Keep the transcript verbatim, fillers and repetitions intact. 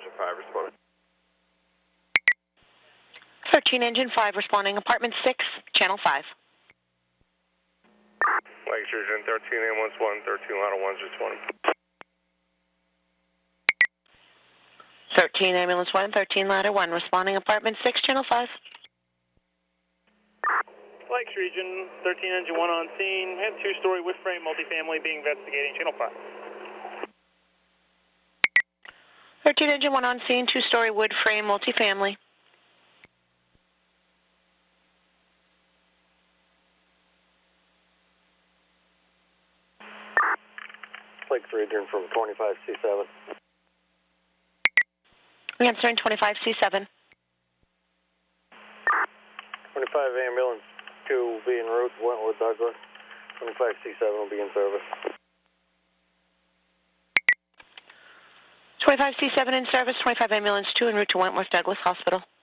Engine five responding. thirteen Engine five responding. Apartment six, Channel five. Lake Region thirteen ambulance one, thirteen ladder one's responding. thirteen Ambulance one, thirteen Ladder one responding. Apartment six, Channel five. Lakes Region, thirteen Engine one on scene. Have two-story wood frame multifamily being investigating. Channel five. thirteen Engine one on scene, two-story wood frame multifamily. Lakes Region from twenty-five C seven. Answering twenty-five C seven. twenty-five ambulance two will be en route, Wentworth Douglas. twenty-five C seven will be in service. twenty-five C seven in service, twenty-five Ambulance two en route to Wentworth Douglas Hospital.